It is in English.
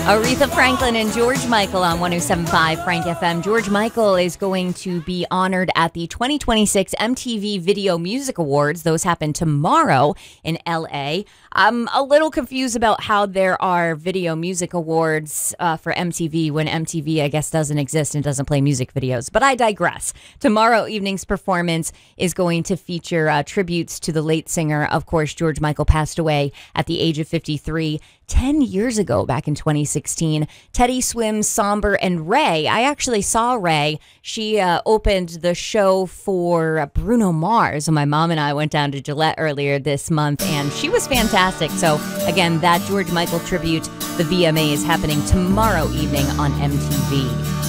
Aretha Franklin and George Michael on 107.5 Frank FM. George Michael is going to be honored at the 2026 MTV Video Music Awards. Those happen tomorrow in LA. I'm a little confused about how there are Video Music Awards for MTV when MTV, I guess, doesn't exist and doesn't play music videos. But I digress. Tomorrow evening's performance is going to feature tributes to the late singer. Of course, George Michael passed away at the age of 53 10 years ago, back in 2016. Teddy Swims, Somber, and Ray. I actually saw Ray. She opened the show for Bruno Mars. And my mom and I went down to Gillette earlier this month, and she was fantastic. So, again, that George Michael tribute, the VMA, is happening tomorrow evening on MTV.